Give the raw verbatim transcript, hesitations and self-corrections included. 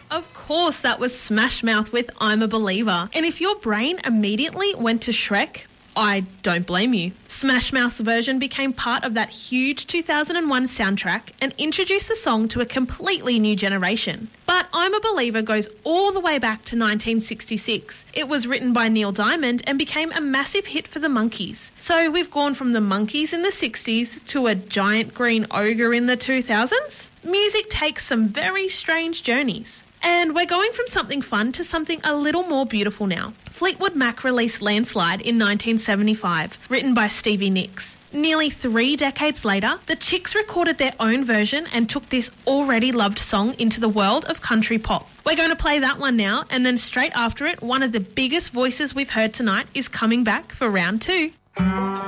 Of course, that was Smash Mouth with I'm a Believer. And if your brain immediately went to Shrek, I don't blame you. Smash Mouth's version became part of that huge two thousand one soundtrack and introduced the song to a completely new generation. But I'm a Believer goes all the way back to nineteen sixty-six. It was written by Neil Diamond and became a massive hit for the Monkees. So we've gone from the Monkees in the sixties to a giant green ogre in the two thousands? Music takes some very strange journeys. And we're going from something fun to something a little more beautiful now. Fleetwood Mac released Landslide in nineteen seventy-five, written by Stevie Nicks. Nearly three decades later, the Chicks recorded their own version and took this already loved song into the world of country pop. We're going to play that one now, and then straight after it, one of the biggest voices we've heard tonight is coming back for round two.